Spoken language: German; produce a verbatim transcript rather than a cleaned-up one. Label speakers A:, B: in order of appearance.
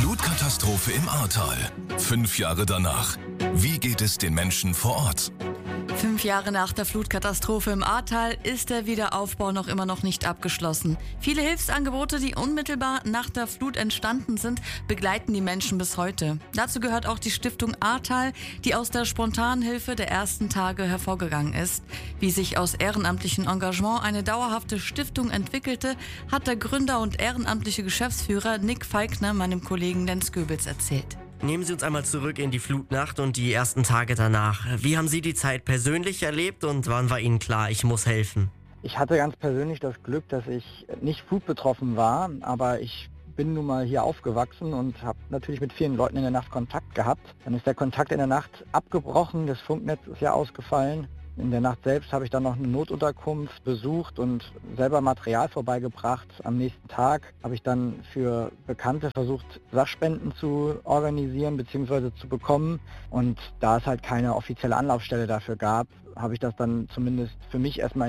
A: Flutkatastrophe im Ahrtal. Fünf Jahre danach. Wie geht es den Menschen vor Ort?
B: Fünf Jahre nach der Flutkatastrophe im Ahrtal ist der Wiederaufbau noch immer noch nicht abgeschlossen. Viele Hilfsangebote, die unmittelbar nach der Flut entstanden sind, begleiten die Menschen bis heute. Dazu gehört auch die Stiftung Ahrtal, die aus der Spontanhilfe der ersten Tage hervorgegangen ist. Wie sich aus ehrenamtlichem Engagement eine dauerhafte Stiftung entwickelte, hat der Gründer und ehrenamtliche Geschäftsführer Nick Falkner meinem Kollegen Lenz Goebels erzählt.
C: Nehmen Sie uns einmal zurück in die Flutnacht und die ersten Tage danach. Wie haben Sie die Zeit persönlich erlebt und wann war Ihnen klar, ich muss helfen?
D: Ich hatte ganz persönlich das Glück, dass ich nicht flutbetroffen war, aber ich bin nun mal hier aufgewachsen und habe natürlich mit vielen Leuten in der Nacht Kontakt gehabt. Dann ist der Kontakt in der Nacht abgebrochen, das Funknetz ist ja ausgefallen. In der Nacht selbst habe ich dann noch eine Notunterkunft besucht und selber Material vorbeigebracht. Am nächsten Tag habe ich dann für Bekannte versucht, Sachspenden zu organisieren bzw. zu bekommen. Und da es halt keine offizielle Anlaufstelle dafür gab, habe ich das dann zumindest für mich erstmal